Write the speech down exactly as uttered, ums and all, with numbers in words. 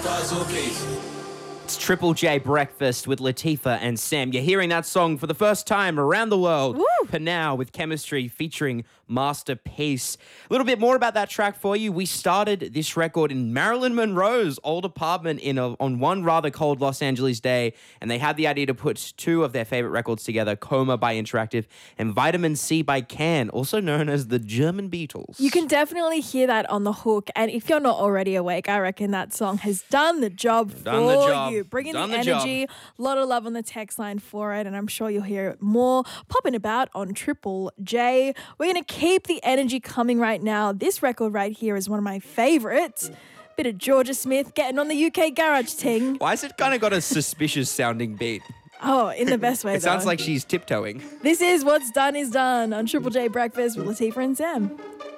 puzzle piece. It's Triple J Breakfast with Latifah and Sam. You're hearing that song for the first time around the world. Woo! Now with Chemistry featuring Masterpiece. A little bit more about that track for you. We started this record in Marilyn Monroe's old apartment in a, on one rather cold Los Angeles day, and they had the idea to put two of their favorite records together, Coma by Interactive and Vitamin C by Can, also known as the German Beatles. You can definitely hear that on the hook, and if you're not already awake, I reckon that song has done the job Done for the job. you. Bringing Done the, the energy, a lot of love on the text line for it, and I'm sure you'll hear it more popping about on Triple J. We're going to keep the energy coming right now. This record right here is one of my favourites. Bit of Georgia Smith getting on the U K garage ting. Why has it kind of got a suspicious sounding beat? Oh, in the best way, It sounds though. like she's tiptoeing. This is What's Done Is Done on Triple J Breakfast with Latifah and Sam.